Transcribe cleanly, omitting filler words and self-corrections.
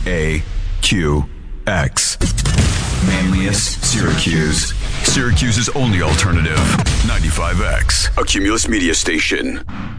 KQX. Manlius, Syracuse. Syracuse's only alternative. 95X, a Cumulus media station.